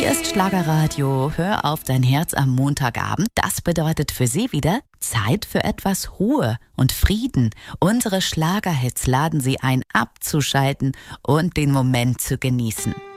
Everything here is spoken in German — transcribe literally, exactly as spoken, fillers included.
Hier ist Schlagerradio. Hör auf dein Herz am Montagabend. Das bedeutet für Sie wieder Zeit für etwas Ruhe und Frieden. Unsere Schlagerhits laden Sie ein, abzuschalten und den Moment zu genießen.